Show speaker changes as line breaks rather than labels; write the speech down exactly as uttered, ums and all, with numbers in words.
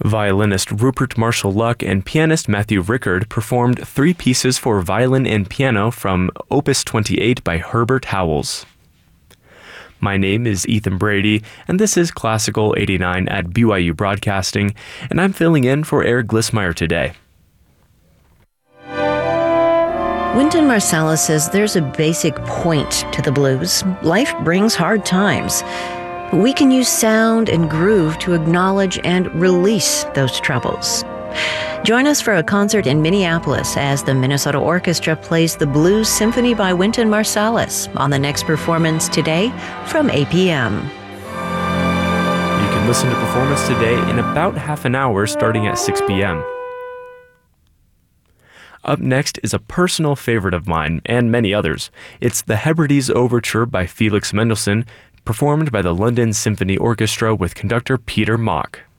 Violinist Rupert Marshall Luck and pianist Matthew Rickard performed three pieces for violin and piano from Opus twenty-eight by Herbert Howells. My name is Ethan Brady, and this is Classical eighty-nine at B Y U Broadcasting, and I'm filling in for Eric Glissmeyer today.
Wynton Marsalis says there's a basic point to the blues. Life brings hard times. We can use sound and groove to acknowledge and release those troubles. Join us for a concert in Minneapolis as the Minnesota Orchestra plays the Blues Symphony by Wynton Marsalis on the next performance today from eight p.m.
You can listen to performance today in about half an hour starting at six p.m. Up next is a personal favorite of mine and many others. It's the Hebrides Overture by Felix Mendelssohn, performed by the London Symphony Orchestra with conductor Peter Mock.